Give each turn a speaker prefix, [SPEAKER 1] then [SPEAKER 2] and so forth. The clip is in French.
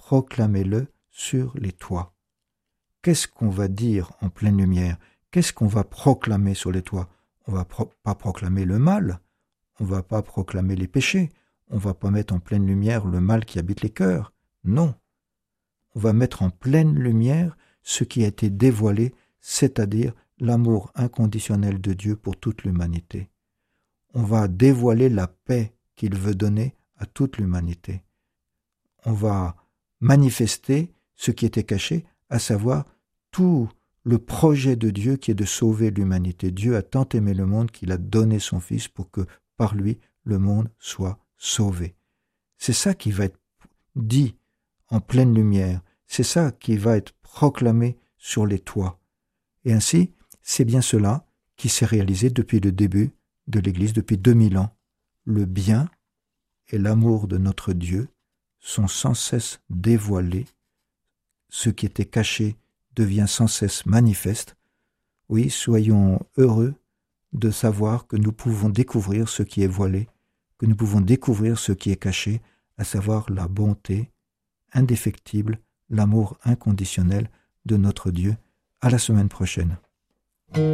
[SPEAKER 1] proclamez-le sur les toits. Qu'est-ce qu'on va dire en pleine lumière? Qu'est-ce qu'on va proclamer sur les toits? On ne va pas proclamer le mal, on ne va pas proclamer les péchés, on ne va pas mettre en pleine lumière le mal qui habite les cœurs. Non, on va mettre en pleine lumière ce qui a été dévoilé, c'est-à-dire l'amour inconditionnel de Dieu pour toute l'humanité. On va dévoiler la paix qu'il veut donner à toute l'humanité. On va manifester ce qui était caché, à savoir tout le projet de Dieu qui est de sauver l'humanité. Dieu a tant aimé le monde qu'il a donné son Fils pour que, par lui, le monde soit sauvé. C'est ça qui va être dit en pleine lumière. C'est ça qui va être proclamé sur les toits. Et ainsi, c'est bien cela qui s'est réalisé depuis le début de l'Église, depuis 2000 ans. Le bien et l'amour de notre Dieu sont sans cesse dévoilés. Ce qui était caché devient sans cesse manifeste. Oui, soyons heureux de savoir que nous pouvons découvrir ce qui est voilé, que nous pouvons découvrir ce qui est caché, à savoir la bonté indéfectible, l'amour inconditionnel de notre Dieu. À la semaine prochaine.